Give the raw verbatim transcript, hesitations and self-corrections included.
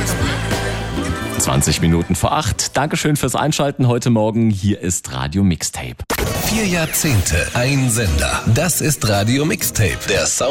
zwanzig Minuten vor acht. Dankeschön fürs Einschalten heute Morgen. Hier ist Radio Mixtape. Vier Jahrzehnte, ein Sender. Das ist Radio Mixtape, der Sound